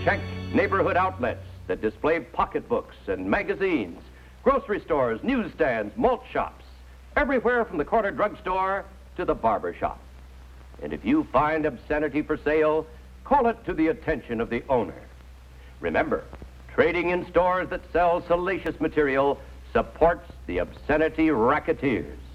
Check neighborhood outlets that display pocketbooks and magazines, grocery stores, newsstands, malt shops, everywhere from the corner drugstore to the barber shop. And if you find obscenity for sale, call it to the attention of the owner. Remember, trading in stores that sell salacious material supports the obscenity racketeers.